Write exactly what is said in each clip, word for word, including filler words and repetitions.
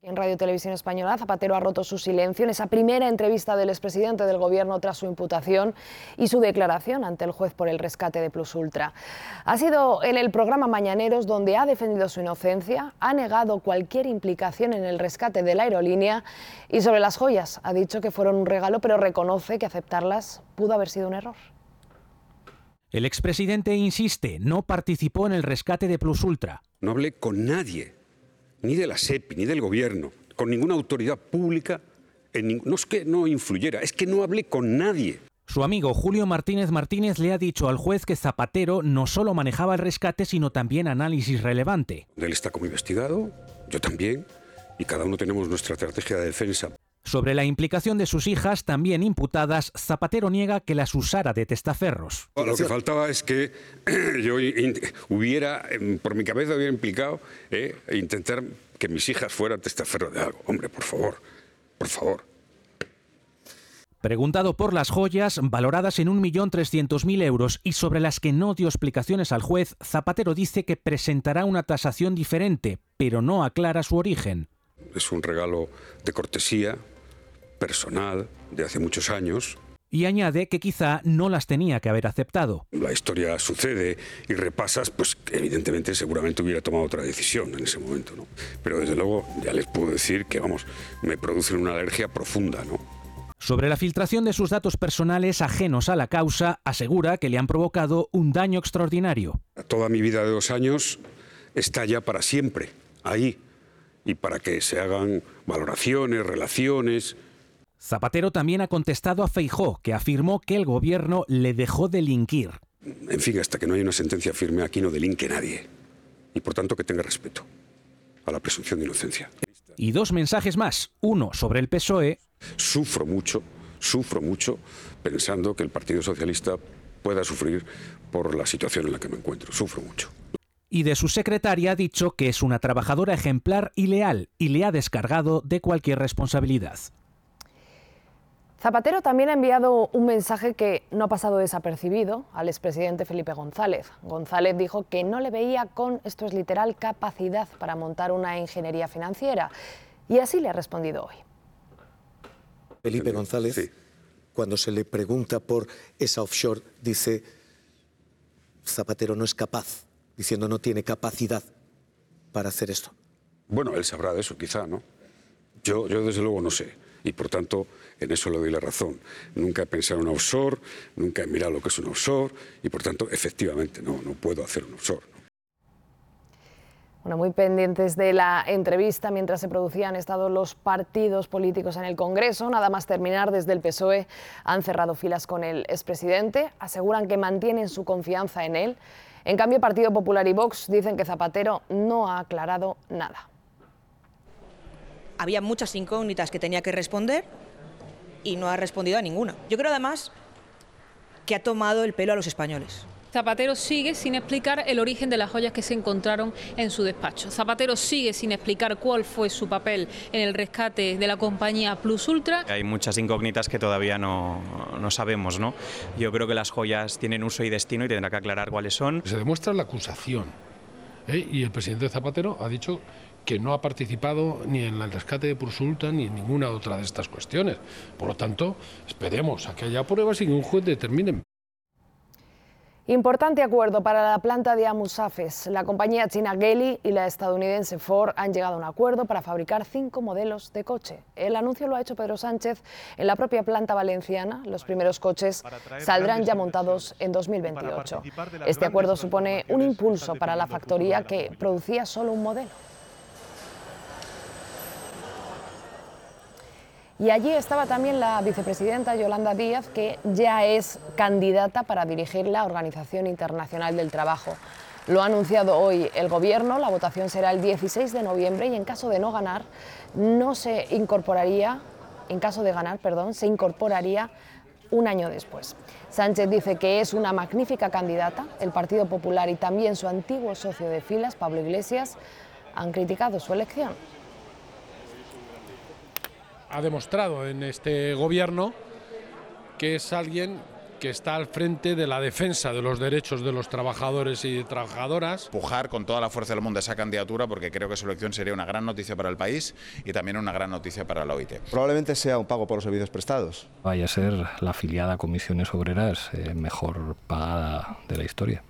En Radio Televisión Española, Zapatero ha roto su silencio en esa primera entrevista del expresidente del Gobierno tras su imputación y su declaración ante el juez por el rescate de Plus Ultra. Ha sido en el programa Mañaneros donde ha defendido su inocencia, ha negado cualquier implicación en el rescate de la aerolínea y sobre las joyas ha dicho que fueron un regalo, pero reconoce que aceptarlas pudo haber sido un error. El expresidente insiste, no participó en el rescate de Plus Ultra. No hablé con nadie, ni de la SEPI, ni del gobierno, con ninguna autoridad pública. En, no es que no influyera, es que no hablé con nadie. Su amigo Julio Martínez Martínez le ha dicho al juez que Zapatero no solo manejaba el rescate, sino también análisis relevante. Él está como investigado, yo también, y cada uno tenemos nuestra estrategia de defensa. Sobre la implicación de sus hijas, también imputadas, Zapatero niega que las usara de testaferros. Lo que faltaba es que yo hubiera, por mi cabeza hubiera implicado eh, intentar que mis hijas fueran testaferros de algo. Hombre, por favor, por favor. Preguntado por las joyas, valoradas en un millón trescientos mil euros y sobre las que no dio explicaciones al juez, Zapatero dice que presentará una tasación diferente, pero no aclara su origen. Es un regalo de cortesía, personal, de hace muchos años. Y añade que quizá no las tenía que haber aceptado. La historia sucede y repasas, pues evidentemente seguramente hubiera tomado otra decisión en ese momento, ¿no? Pero desde luego ya les puedo decir que, vamos, me producen una alergia profunda, ¿no? Sobre la filtración de sus datos personales ajenos a la causa, asegura que le han provocado un daño extraordinario. Toda mi vida de dos años está ya para siempre, ahí. Y para que se hagan valoraciones, relaciones. Zapatero también ha contestado a Feijóo, que afirmó que el gobierno le dejó delinquir. En fin, hasta que no hay una sentencia firme, aquí no delinque nadie. Y por tanto que tenga respeto a la presunción de inocencia. Y dos mensajes más. Uno sobre el P S O E. Sufro mucho, sufro mucho pensando que el Partido Socialista pueda sufrir por la situación en la que me encuentro. Sufro mucho. Y de su secretaria ha dicho que es una trabajadora ejemplar y leal y le ha descargado de cualquier responsabilidad. Zapatero también ha enviado un mensaje que no ha pasado desapercibido al expresidente Felipe González. González dijo que no le veía con, esto es literal, capacidad para montar una ingeniería financiera. Y así le ha respondido hoy. Felipe González, sí. Cuando se le pregunta por esa offshore, dice Zapatero no es capaz. Diciendo no tiene capacidad para hacer esto. Bueno, él sabrá de eso, quizá, ¿no? Yo, yo desde luego no sé, y por tanto en eso le doy la razón. Nunca he pensado en un offshore, nunca he mirado lo que es un offshore, y por tanto, efectivamente, no, no puedo hacer un offshore. Bueno, muy pendientes de la entrevista mientras se producían han estado los partidos políticos en el Congreso. Nada más terminar, desde el P S O E han cerrado filas con el expresidente, aseguran que mantienen su confianza en él. En cambio, Partido Popular y Vox dicen que Zapatero no ha aclarado nada. Había muchas incógnitas que tenía que responder y no ha respondido a ninguna. Yo creo además que ha tomado el pelo a los españoles. Zapatero sigue sin explicar el origen de las joyas que se encontraron en su despacho. Zapatero sigue sin explicar cuál fue su papel en el rescate de la compañía Plus Ultra. Hay muchas incógnitas que todavía no, no sabemos, ¿no? Yo creo que las joyas tienen uso y destino y tendrá que aclarar cuáles son. Se demuestra la acusación, ¿eh? Y el presidente Zapatero ha dicho que no ha participado ni en el rescate de Plus Ultra ni en ninguna otra de estas cuestiones. Por lo tanto, esperemos a que haya pruebas y que un juez determine. Importante acuerdo para la planta de Amusafes. La compañía china Geely y la estadounidense Ford han llegado a un acuerdo para fabricar cinco modelos de coche. El anuncio lo ha hecho Pedro Sánchez en la propia planta valenciana. Los primeros coches saldrán ya montados en dos mil veintiocho. Este acuerdo supone un impulso para la factoría que producía solo un modelo. Y allí estaba también la vicepresidenta Yolanda Díaz, que ya es candidata para dirigir la Organización Internacional del Trabajo. Lo ha anunciado hoy el Gobierno, la votación será el dieciséis de noviembre y en caso de no ganar, no se incorporaría, en caso de ganar, perdón, se incorporaría un año después. Sánchez dice que es una magnífica candidata. El Partido Popular y también su antiguo socio de filas, Pablo Iglesias, han criticado su elección. Ha demostrado en este gobierno que es alguien que está al frente de la defensa de los derechos de los trabajadores y trabajadoras. Pujar con toda la fuerza del mundo esa candidatura porque creo que su elección sería una gran noticia para el país y también una gran noticia para la O I T. Probablemente sea un pago por los servicios prestados. Vaya a ser la afiliada a Comisiones Obreras eh, mejor pagada de la historia.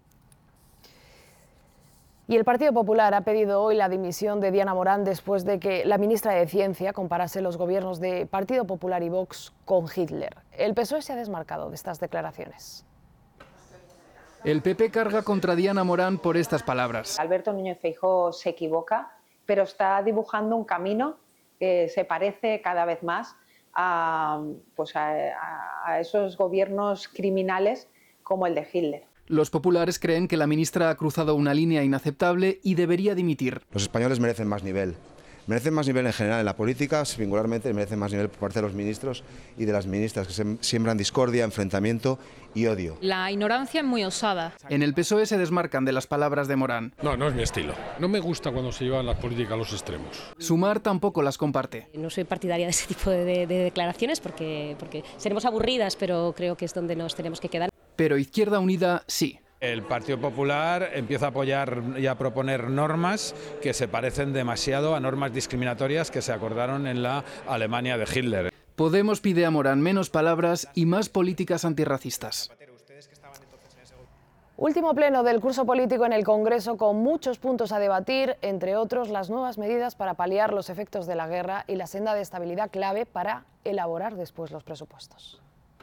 Y el Partido Popular ha pedido hoy la dimisión de Diana Morán después de que la ministra de Ciencia comparase los gobiernos de Partido Popular y Vox con Hitler. El P S O E se ha desmarcado de estas declaraciones. El P P carga contra Diana Morán por estas palabras. Alberto Núñez Feijóo se equivoca, pero está dibujando un camino que se parece cada vez más a, pues a, a esos gobiernos criminales como el de Hitler. Los populares creen que la ministra ha cruzado una línea inaceptable y debería dimitir. Los españoles merecen más nivel. Merecen más nivel en general en la política, singularmente merecen más nivel por parte de los ministros y de las ministras, que se siembran discordia, enfrentamiento y odio. La ignorancia es muy osada. En el P S O E se desmarcan de las palabras de Morán. No, no es mi estilo. No me gusta cuando se llevan las políticas a los extremos. Sumar tampoco las comparte. No soy partidaria de ese tipo de, de, de declaraciones porque, porque seremos aburridas, pero creo que es donde nos tenemos que quedar. Pero Izquierda Unida sí. El Partido Popular empieza a apoyar y a proponer normas que se parecen demasiado a normas discriminatorias que se acordaron en la Alemania de Hitler. Podemos pide a Morán menos palabras y más políticas antirracistas. Último pleno del curso político en el Congreso con muchos puntos a debatir, entre otros las nuevas medidas para paliar los efectos de la guerra y la senda de estabilidad clave para elaborar después los presupuestos.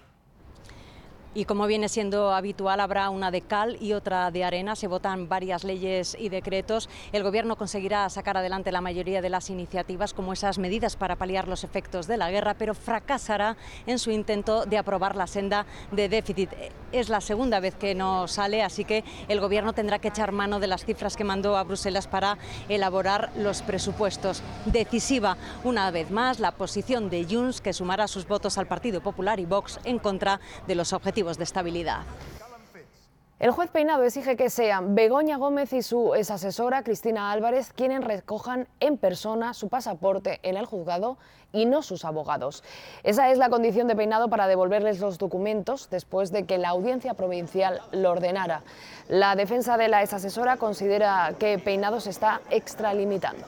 Y como viene siendo habitual, habrá una de cal y otra de arena. Se votan varias leyes y decretos. El Gobierno conseguirá sacar adelante la mayoría de las iniciativas, como esas medidas para paliar los efectos de la guerra, pero fracasará en su intento de aprobar la senda de déficit. Es la segunda vez que no sale, así que el Gobierno tendrá que echar mano de las cifras que mandó a Bruselas para elaborar los presupuestos. Decisiva, una vez más, la posición de Junts, que sumará sus votos al Partido Popular y Vox en contra de los objetivos de estabilidad. El juez Peinado exige que sean Begoña Gómez y su exasesora Cristina Álvarez quienes recojan en persona su pasaporte en el juzgado y no sus abogados. Esa es la condición de Peinado para devolverles los documentos después de que la Audiencia Provincial lo ordenara. La defensa de la exasesora considera que Peinado se está extralimitando.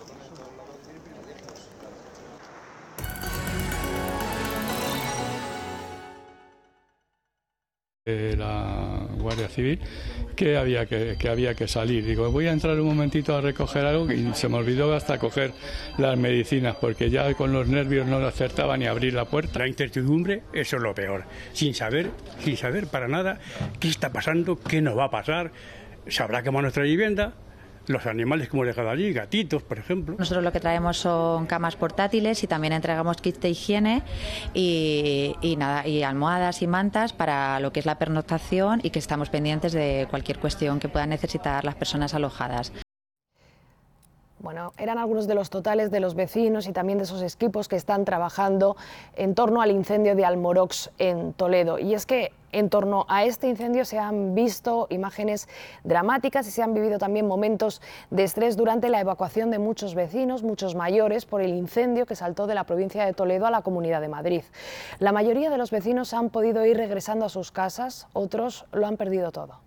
La Guardia Civil que había que, que había que salir. Digo, voy a entrar un momentito a recoger algo y se me olvidó hasta coger las medicinas porque ya con los nervios no acertaba ni abrir la puerta. La incertidumbre, eso es lo peor. Sin saber, sin saber para nada qué está pasando, qué nos va a pasar. Se habrá quemado nuestra vivienda. Los animales que hemos dejado allí, gatitos, por ejemplo. Nosotros lo que traemos son camas portátiles y también entregamos kits de higiene y, y, nada, y almohadas y mantas para lo que es la pernoctación y que estamos pendientes de cualquier cuestión que puedan necesitar las personas alojadas. Bueno, eran algunos de los totales de los vecinos y también de esos equipos que están trabajando en torno al incendio de Almorox en Toledo. Y es que en torno a este incendio se han visto imágenes dramáticas y se han vivido también momentos de estrés durante la evacuación de muchos vecinos, muchos mayores, por el incendio que saltó de la provincia de Toledo a la Comunidad de Madrid. La mayoría de los vecinos han podido ir regresando a sus casas, otros lo han perdido todo.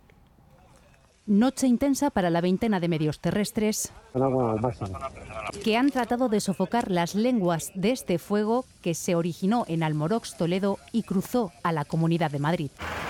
Noche intensa para la veintena de medios terrestres que han tratado de sofocar las lenguas de este fuego que se originó en Almorox, Toledo y cruzó a la Comunidad de Madrid.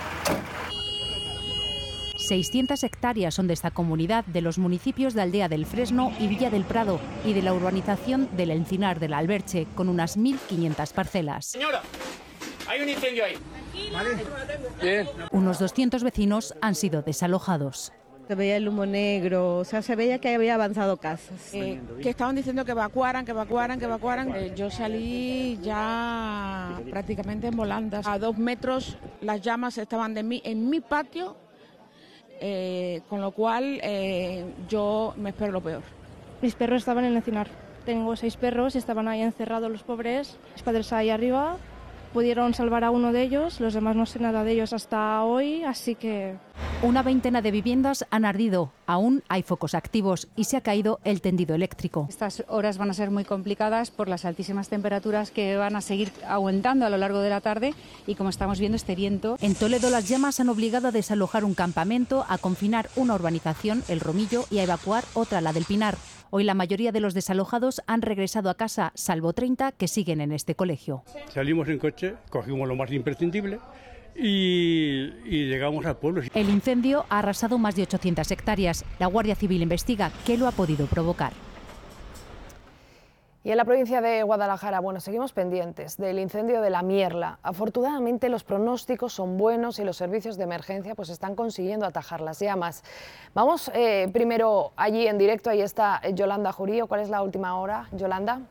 seiscientas hectáreas son de esta comunidad, de los municipios de Aldea del Fresno y Villa del Prado y de la urbanización del Encinar del Alberche, con unas mil quinientas parcelas. Señora, hay un incendio ahí. ¿Vale? Bien. Unos doscientos vecinos han sido desalojados. Se veía el humo negro, o sea, se veía que había avanzado casas. Eh, que estaban diciendo que evacuaran, que evacuaran, que evacuaran. Eh, yo salí ya prácticamente en volandas. A dos metros las llamas estaban de mí, en mi patio, eh, con lo cual eh, yo me espero lo peor. Mis perros estaban en el Encinar. Tengo seis perros, estaban ahí encerrados los pobres. Mis padres ahí arriba, pudieron salvar a uno de ellos, los demás no sé nada de ellos hasta hoy, así que... Una veintena de viviendas han ardido. Aún hay focos activos y se ha caído el tendido eléctrico. Estas horas van a ser muy complicadas por las altísimas temperaturas que van a seguir aumentando a lo largo de la tarde y, como estamos viendo, este viento. En Toledo las llamas han obligado a desalojar un campamento, a confinar una urbanización, El Romillo, y a evacuar otra, la del Pinar. Hoy la mayoría de los desalojados han regresado a casa, salvo treinta que siguen en este colegio. Salimos en coche, cogimos lo más imprescindible y, y llegamos al pueblo. El incendio ha arrasado más de ochocientas hectáreas. La Guardia Civil investiga qué lo ha podido provocar. Y en la provincia de Guadalajara, bueno, seguimos pendientes del incendio de La Mierla. Afortunadamente los pronósticos son buenos y los servicios de emergencia pues están consiguiendo atajar las llamas. Vamos eh, primero allí en directo, ahí está Yolanda Jurío. ¿Cuál es la última hora, Yolanda?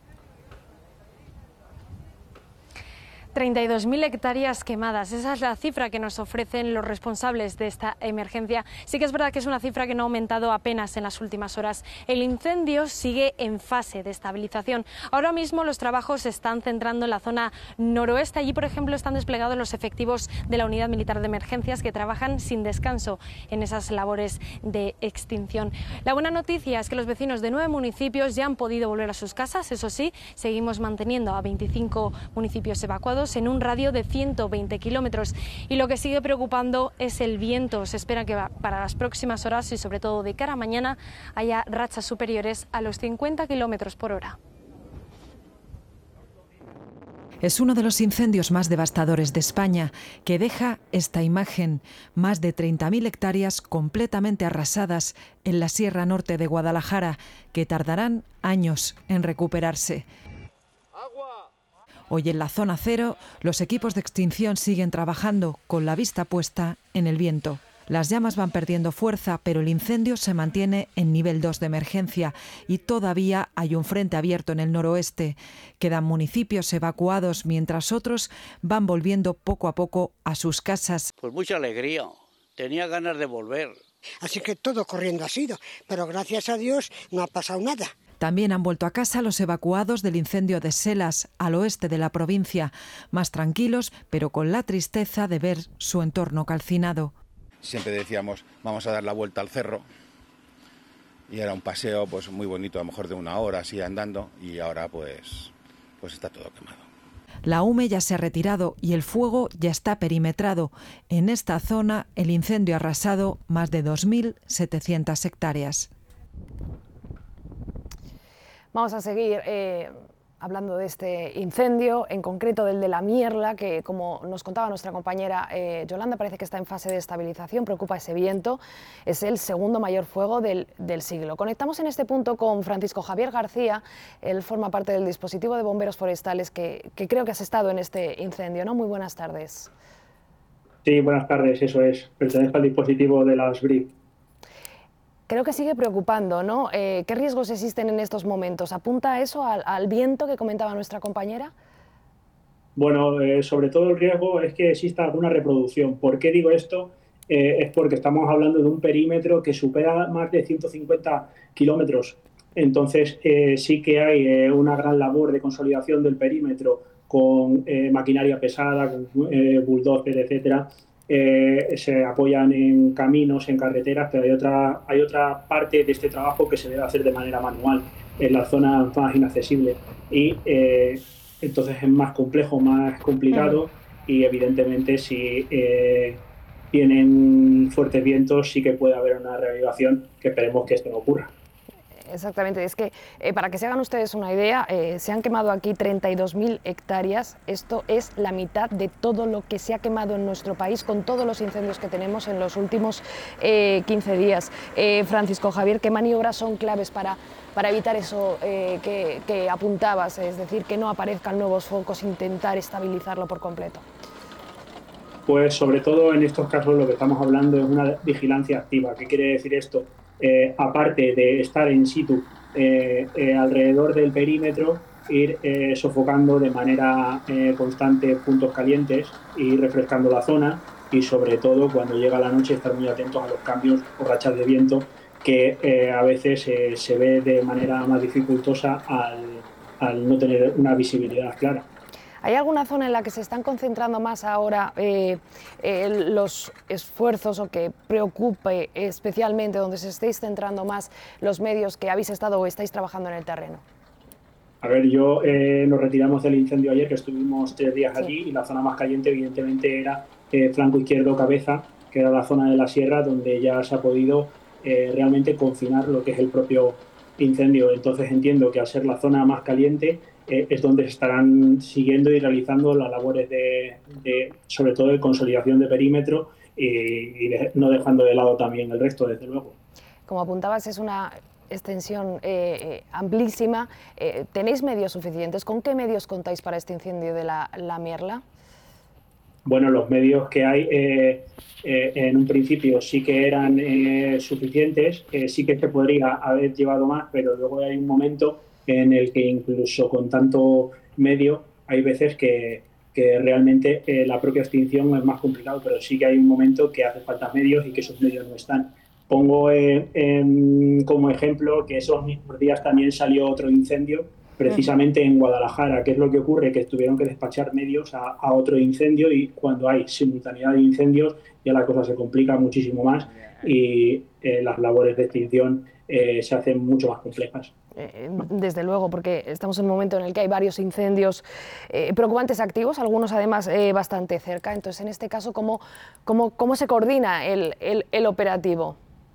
treinta y dos mil hectáreas quemadas, esa es la cifra que nos ofrecen los responsables de esta emergencia. Sí que es verdad que es una cifra que no ha aumentado apenas en las últimas horas. El incendio sigue en fase de estabilización. Ahora mismo los trabajos se están centrando en la zona noroeste. Allí, por ejemplo, están desplegados los efectivos de la Unidad Militar de Emergencias que trabajan sin descanso en esas labores de extinción. La buena noticia es que los vecinos de nueve municipios ya han podido volver a sus casas. Eso sí, seguimos manteniendo a veinticinco municipios evacuados en un radio de ciento veinte kilómetros. Y lo que sigue preocupando es el viento. Se espera que para las próximas horas y sobre todo de cara a mañana haya rachas superiores a los cincuenta kilómetros por hora. Es uno de los incendios más devastadores de España, que deja esta imagen: más de treinta mil hectáreas completamente arrasadas en la Sierra Norte de Guadalajara, que tardarán años en recuperarse. Hoy en la zona cero, los equipos de extinción siguen trabajando con la vista puesta en el viento. Las llamas van perdiendo fuerza, pero el incendio se mantiene en nivel dos de emergencia y todavía hay un frente abierto en el noroeste. Quedan municipios evacuados mientras otros van volviendo poco a poco a sus casas. Pues mucha alegría, tenía ganas de volver. Así que todo corriendo ha sido, pero gracias a Dios no ha pasado nada. También han vuelto a casa los evacuados del incendio de Selas, al oeste de la provincia, más tranquilos, pero con la tristeza de ver su entorno calcinado. Siempre decíamos, vamos a dar la vuelta al cerro, y era un paseo pues muy bonito, a lo mejor de una hora así andando, y ahora pues, pues está todo quemado. La hume ya se ha retirado y el fuego ya está perimetrado. En esta zona el incendio ha arrasado más de dos mil setecientas hectáreas. Vamos a seguir eh, hablando de este incendio, en concreto del de La Mierla, que como nos contaba nuestra compañera eh, Yolanda, parece que está en fase de estabilización, preocupa ese viento, es el segundo mayor fuego del, del siglo. Conectamos en este punto con Francisco Javier García, él forma parte del dispositivo de bomberos forestales que, que creo que has estado en este incendio, ¿no? Muy buenas tardes. Sí, buenas tardes, eso es, pertenezco al dispositivo de las B R I F. Creo que sigue preocupando, ¿no? Eh, ¿Qué riesgos existen en estos momentos? ¿Apunta eso al, al viento que comentaba nuestra compañera? Bueno, eh, sobre todo el riesgo es que exista alguna reproducción. ¿Por qué digo esto? Eh, es porque estamos hablando de un perímetro que supera más de ciento cincuenta kilómetros. Entonces eh, sí que hay eh, una gran labor de consolidación del perímetro con eh, maquinaria pesada, con eh, bulldozer, etcétera. Eh, se apoyan en caminos, en carreteras, pero hay otra, hay otra parte de este trabajo que se debe hacer de manera manual, en las zonas más inaccesibles. Y eh, entonces es más complejo, más complicado, y evidentemente si eh, vienen fuertes vientos sí que puede haber una reavivación, que esperemos que esto no ocurra. Exactamente, es que eh, para que se hagan ustedes una idea, eh, se han quemado aquí treinta y dos mil hectáreas, esto es la mitad de todo lo que se ha quemado en nuestro país con todos los incendios que tenemos en los últimos eh, quince días. Eh, Francisco Javier, ¿qué maniobras son claves para, para evitar eso eh, que, que apuntabas, es decir, que no aparezcan nuevos focos, intentar estabilizarlo por completo? Pues sobre todo en estos casos lo que estamos hablando es una vigilancia activa. ¿Qué quiere decir esto? Eh, aparte de estar in situ eh, eh, alrededor del perímetro, ir eh, sofocando de manera eh, constante puntos calientes y refrescando la zona, y sobre todo cuando llega la noche estar muy atentos a los cambios o rachas de viento que eh, a veces eh, se ve de manera más dificultosa al, al no tener una visibilidad clara. ¿Hay alguna zona en la que se están concentrando más ahora eh, eh, los esfuerzos o que preocupe especialmente, donde se estéis centrando más los medios que habéis estado o estáis trabajando en el terreno? A ver, yo eh, nos retiramos del incendio ayer, que estuvimos tres días allí, sí. Y la zona más caliente evidentemente era eh, flanco izquierdo Cabeza, que era la zona de la sierra donde ya se ha podido eh, realmente confinar lo que es el propio incendio. Entonces entiendo que al ser la zona más caliente eh, es donde se estarán siguiendo y realizando las labores de, de sobre todo de consolidación de perímetro y, y de, no dejando de lado también el resto, desde luego. Como apuntabas, es una extensión eh, eh, amplísima. Eh, ¿Tenéis medios suficientes? ¿Con qué medios contáis para este incendio de la, la Mierla? Bueno, los medios que hay eh, eh, en un principio sí que eran eh, suficientes, eh, sí que se podría haber llevado más, pero luego hay un momento en el que incluso con tanto medio hay veces que, que realmente eh, la propia extinción es más complicado, pero sí que hay un momento que hace falta medios y que esos medios no están. Pongo eh, eh, como ejemplo que esos mismos días también salió otro incendio, precisamente en Guadalajara. ¿Qué es lo que ocurre? Que tuvieron que despachar medios a, a otro incendio, y cuando hay simultaneidad de incendios ya la cosa se complica muchísimo más y eh, las labores de extinción eh, se hacen mucho más complejas. Desde luego, porque estamos en un momento en el que hay varios incendios eh, preocupantes activos, algunos además eh, bastante cerca. Entonces, en este caso, ¿cómo, cómo, cómo se coordina el, el, el operativo?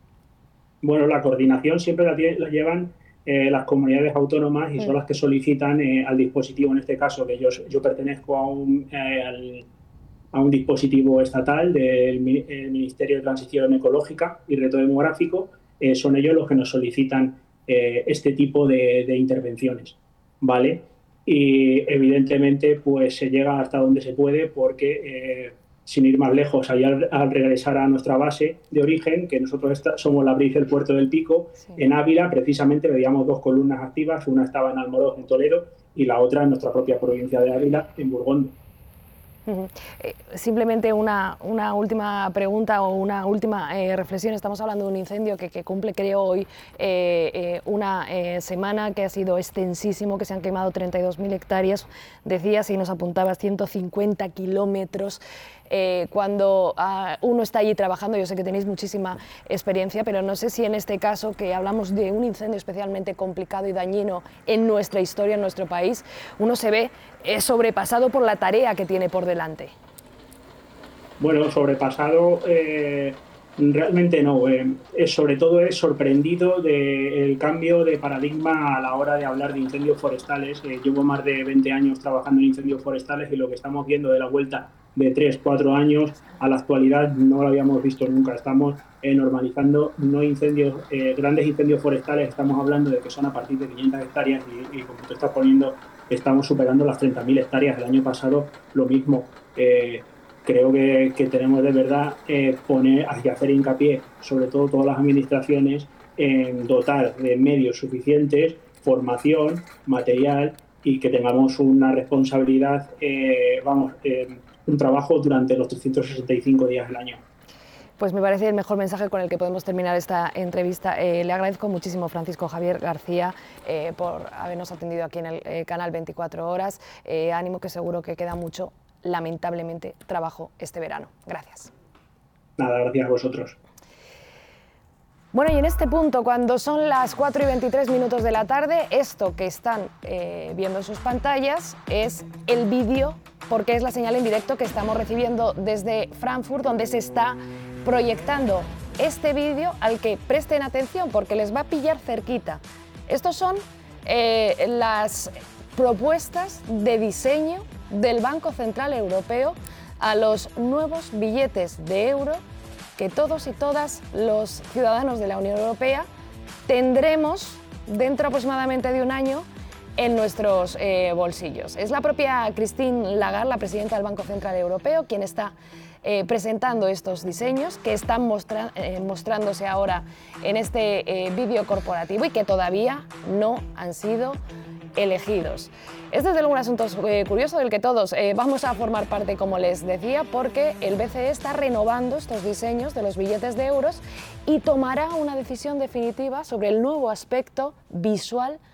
Bueno, la coordinación siempre la, la llevan eh, las comunidades autónomas y son las que solicitan eh, al dispositivo, en este caso, que yo, yo pertenezco a un, eh, al, a un dispositivo estatal del Ministerio de Transición Ecológica y Reto Demográfico, eh, son ellos los que nos solicitan eh, este tipo de, de intervenciones, ¿vale? Y evidentemente pues se llega hasta donde se puede porque... Eh, sin ir más lejos, allá al, al regresar a nuestra base de origen, que nosotros está, somos la Brisa del Puerto del Pico, sí. En Ávila precisamente veíamos dos columnas activas, una estaba en Almoroz, en Toledo, y la otra en nuestra propia provincia de Ávila, en Burgón. Uh-huh. eh, simplemente una, una última pregunta o una última eh, reflexión. Estamos hablando de un incendio que, que cumple, creo, hoy eh, eh, una eh, semana, que ha sido extensísimo, que se han quemado treinta y dos mil hectáreas, decías, y nos apuntabas ciento cincuenta kilómetros. Eh, cuando uh, uno está allí trabajando, yo sé que tenéis muchísima experiencia, pero no sé si en este caso, que hablamos de un incendio especialmente complicado y dañino en nuestra historia, en nuestro país, uno se ve eh, sobrepasado por la tarea que tiene por delante. Bueno, sobrepasado eh, realmente no, eh, es, sobre todo es sorprendido del cambio de paradigma a la hora de hablar de incendios forestales. Eh, llevo más de veinte años trabajando en incendios forestales y lo que estamos viendo de la vuelta de tres, cuatro años a la actualidad no lo habíamos visto nunca. Estamos eh, normalizando no incendios, eh, grandes incendios forestales, estamos hablando de que son a partir de quinientas hectáreas y, y como tú estás poniendo, estamos superando las treinta mil hectáreas. El año pasado lo mismo. Eh, creo que, que tenemos de verdad eh, poner y hacer hincapié, sobre todo todas las administraciones, en dotar de medios suficientes, formación, material y que tengamos una responsabilidad, eh, vamos, eh, un trabajo durante los trescientos sesenta y cinco días del año. Pues me parece el mejor mensaje con el que podemos terminar esta entrevista. Eh, le agradezco muchísimo, Francisco Javier García, eh, por habernos atendido aquí en el eh, canal veinticuatro horas. Eh, ánimo, que seguro que queda mucho, lamentablemente, trabajo este verano. Gracias. Nada, gracias a vosotros. Bueno, y en este punto, cuando son las cuatro y veintitrés minutos de la tarde, esto que están eh, viendo en sus pantallas es el vídeo, porque es la señal en directo que estamos recibiendo desde Frankfurt, donde se está proyectando este vídeo al que presten atención, porque les va a pillar cerquita. Estos son eh, las propuestas de diseño del Banco Central Europeo a los nuevos billetes de euro que todos y todas los ciudadanos de la Unión Europea tendremos dentro aproximadamente de un año en nuestros eh, bolsillos. Es la propia Christine Lagarde, la presidenta del Banco Central Europeo, quien está eh, presentando estos diseños que están mostra eh, mostrándose ahora en este eh, vídeo corporativo y que todavía no han sido elegidos. Es desde luego un asunto eh, curioso del que todos eh, vamos a formar parte, como les decía, porque el B C E está renovando estos diseños de los billetes de euros y tomará una decisión definitiva sobre el nuevo aspecto visual